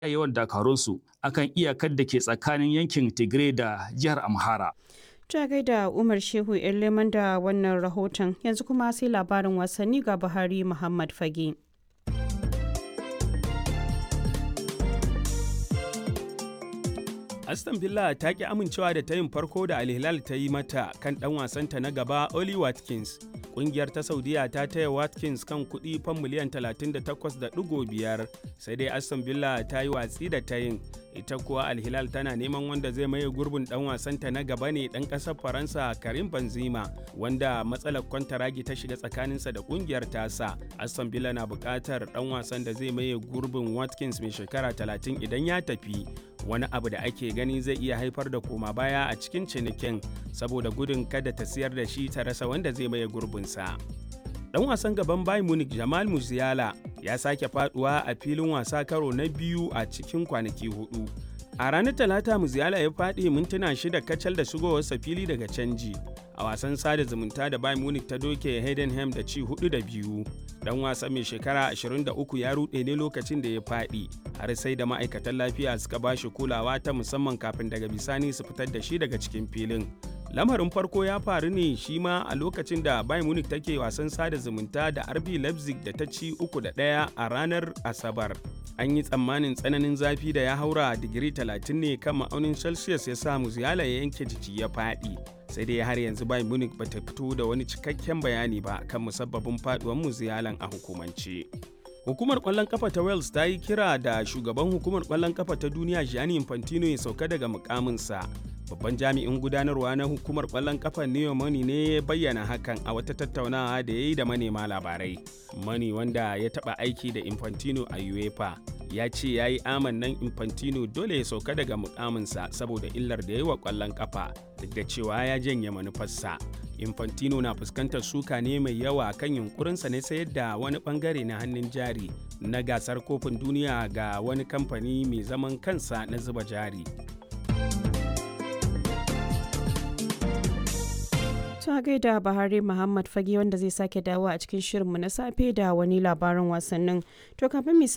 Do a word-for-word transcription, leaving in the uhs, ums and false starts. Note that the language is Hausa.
yawan dakarunsu akan iyakar da ke tsakanin yankin Tigray da jihar Amhara. Ta gaida Umar Shehu ‘yan leman da wannan rahoton, yanzu kuma sai labarin wasanni ga Buhari Muhammad Fage. Aston Villa ta ki amincewa da tayin farko da Al Hilal ta yi mata kan ɗan wasanta na gaba Oli Watkins. Ƙungiyar ta Saudiya ta taya Watkins kan kuɗi fan miliyan talatin da takwas da ɗigo biyar, sai dai Aston Villa ta yi watsi da tayin. Ita kuwa Al Hilal tana neman wanda zai maye gurbin ɗan wasanta na gaba ne ɗan ƙasar Faransa Karim Benzema, wanda matsalar kwantaragi ta shiga tsakaninsa da ƙungiyar tasa. Aston Villa na buƙatar ɗan wasan da zai maye gurbin Watkins mai shekara talatin idan ya tafi. Wani abu da ake gani zai iya haifar da koma baya a cikin cinikin saboda gudun kada ta siyar da shi ta rasa wanda zai maye gurbinsa. Dan wasan gaban Bayern Munich Jamal Musiala ya sake faduwa a filin wasa karo na biyu a cikin kwanaki hudu. A ranar Talata Musiala ya faɗi mintuna shida kacal da shigowarsa fili daga canji a wasan sada zumunta da Bayern Munich ta doke Heidenheim da ci hudu da biyu. Dan wasa mai shekara ashirin da uku ya ruɗe ne lokacin da ya faɗi, har sai da ma'aikatan lafiya suka ba shi kulawa ta musamman kafin daga bisani su fitar da shi daga cikin filin. Lamarin farko ya faru ne shi ma a lokacin da Bayern Munich take wasan sada zumunta da R B Leipzig da ta ci uku da ɗaya a ranar Asabar. An yi tsammanin tsananin zafi da ya haura digiri talatin ne kan ma'aunin Celsius ya sa Musiala ya yanke jiki ya faɗi. Sai dai har yanzu Bayern Munich bata fito da wani cikakken bayani ba kan musabbabin faduwar Musialan a hukumance. Hukumar ƙwallon kafa ta Wales ta yi kira da shugaban hukumar ƙwallon kafa ta duniya Gianni Infantino ya sauka daga mukaminsa. Babban jami'in gudanarwa na hukumar ƙwallon kafa Neo Money ne ya bayyana hakan a wata tattaunawa da ya yi da manema labarai. Money, wanda ya taɓa aiki da Infantino a UEFA, ya ce ya yi amannan Infantino dole ya sauka daga mukaminsa saboda illar da ya yi wa ƙwallon kafa, duk da cewa ya janye manufarsa. Infantino na fuskantar suka ne mai yawa kan yunkurinsa ne sayar da wani bangare na hannun jari na gasar kofin duniya ga wani kamfani mai zaman kansa na zuba jari. Ta gaida Buhari Muhammad Fage wanda zai sake dawo a cikin shirinmu na safe da wani labarin wasannin. To kafin